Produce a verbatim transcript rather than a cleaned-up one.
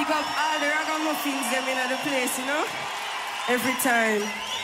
big up all the ragamuffins them in the place, you know? Every time.